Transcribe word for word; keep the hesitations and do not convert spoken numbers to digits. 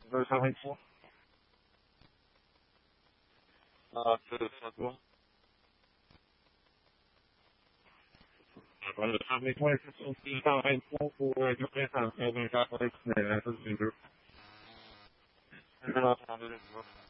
deux cent vingt-trois. Ah, c'est ça, toi. Le cent vingt-trois, c'est cent vingt-trois pour euh, deux cent vingt-quatre, ça, c'est deux. C'est